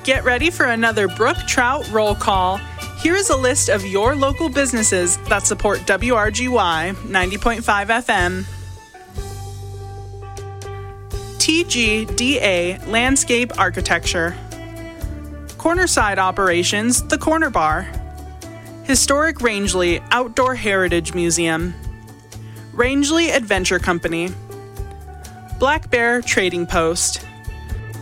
Get ready for another Brook Trout Roll Call. Here is a list of your local businesses that support WRGY 90.5 FM. TGDA Landscape Architecture. Cornerside Operations, The Corner Bar. Historic Rangeley Outdoor Heritage Museum. Rangeley Adventure Company. Black Bear Trading Post.